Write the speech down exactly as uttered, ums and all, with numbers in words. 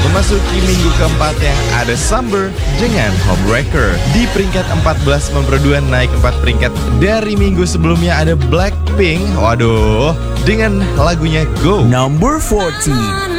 Memasuki minggu keempatnya ada Summer dengan Homewrecker. Di peringkat empat belas memperduan naik empat peringkat dari minggu sebelumnya ada Blackpink. Waduh, dengan lagunya Go. Number fourteen.